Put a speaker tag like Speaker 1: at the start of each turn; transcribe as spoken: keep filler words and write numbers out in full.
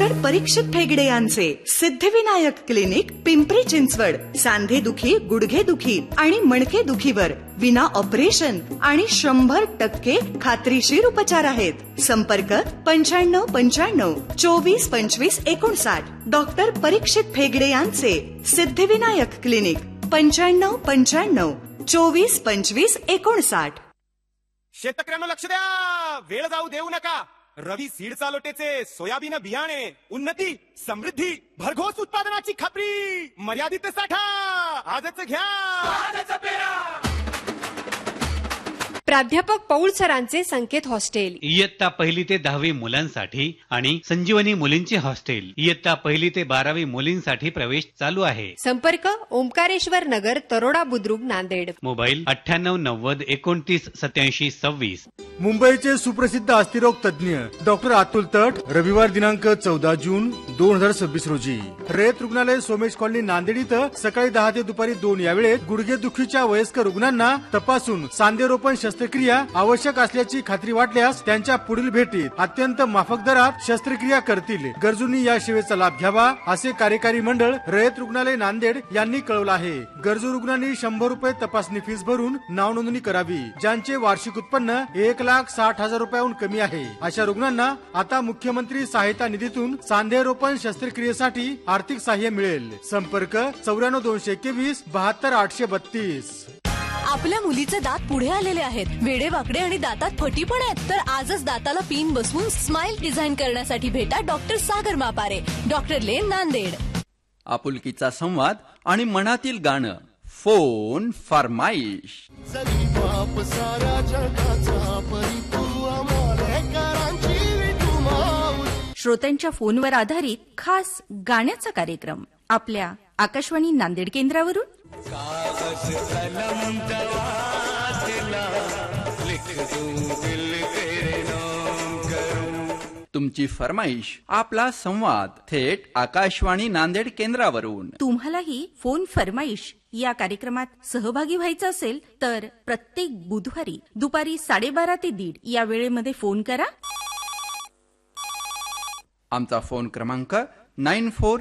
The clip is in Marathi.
Speaker 1: डॉक्टर परीक्षित फेगडे यांचे सिद्धिविनायक क्लिनिक पिंपरी चिंचवड सांधेदुखी, गुडघेदुखी आणि मणकेदुखीवर विना ऑपरेशन आणि शंभर टक्के खात्रीशीर उपचार आहेत. संपर्क पंच्याण्णव पंच्याण्णव चोवीस पंचवीस एकोणसाठ. डॉक्टर परीक्षित फेगडे यांचे सिद्धिविनायक क्लिनिक पंच्याण्णव पंच्याण्णव चोवीस पंचवीस एकोणसाठ.
Speaker 2: शेतकऱ्यांना लक्ष द्या, वेळ जाऊ देऊ नका. रवी सीड चालोटेचे सोयाबीन बियाणे उन्नती, समृद्धी, भरघोस उत्पादनाची खात्री, मर्यादित साठा आजच घ्या. आजच पेरा.
Speaker 3: प्राध्यापक पौळ सरांचे संकेत हॉस्टेल
Speaker 4: इयत्ता पहिली ते दहावी मुलांसाठी आणि संजीवनी मुलींचे हॉस्टेल इयत्ता पहिली ते बारावी मुलींसाठी प्रवेश चालू आहे.
Speaker 3: संपर्क ओंकारेश्वर नगर, तरोडा बुद्रुक, नांदेड.
Speaker 4: मोबाईल अठ्ठ्याण्णव नव्वद एकोणतीस सत्याऐंशी सव्वीस.
Speaker 5: मुंबईचे सुप्रसिद्ध अस्थिरोग तज्ञ डॉक्टर अतुल तट रविवार दिनांक चौदा जून दोन हजार सव्वीस रोजी रयत रुग्णालय सोमेश कॉलनी नांदेड इथं सकाळी दहा ते दुपारी दोन या वेळेत गुडघेदुखीच्या वयस्कर रुग्णांना तपासून सांधेरोपण शस्त्रक्रिया आवश्यक असल्याची खात्री वाटल्यास त्यांच्या पुढील भेटीत अत्यंत माफक दरात शस्त्रक्रिया करतील. गरजूंनी या सेवेचा लाभ घ्यावा असे कार्यकारी मंडळ रयत रुग्णालय नांदेड यांनी कळवलं आहे. गरजू रुग्णांनी शंभर रुपये तपासणी फीस भरून नाव नोंदणी करावी. ज्यांचे वार्षिक उत्पन्न एक लाख साठ हजार रुपयाहून कमी आहे अशा रुग्णांना आता मुख्यमंत्री सहायता निधीतून सांधेरोपण शस्त्रक्रियेसाठी आर्थिक सहाय्य मिळेल. संपर्क चौऱ्याण्णव दोनशे एकवीस बहात्तर आठशे बत्तीस.
Speaker 6: आपल्या मुलीचे दात पुढे आलेले आहेत, वेडे वाकडे आणि दातात फटी पण आहेत. तर आजच दाताला पिन बसवून स्माइल डिझाईन करण्यासाठी भेटा डॉक्टर सागर मापारे, डॉक्टर लेन, नांदेड.
Speaker 7: आपुलकीचा संवाद आणि मनातील गाणं. फोन फरमाईश.
Speaker 8: श्रोत्यांच्या फोनवर आधारित खास गाण्याचा कार्यक्रम आपल्या आकाशवाणी नांदेड केंद्रावरून.
Speaker 7: तुमची फरमाईश, आपला संवाद थेट आकाशवाणी नांदेड केंद्रावरून.
Speaker 8: तुम्हालाही फोन फरमाईश या कार्यक्रमात सहभागी व्हायचं असेल तर प्रत्येक बुधवारी दुपारी साडेबारा ते दीड या वेळेमध्ये फोन करा.
Speaker 7: आमचा फोन क्रमांक नाईन फोर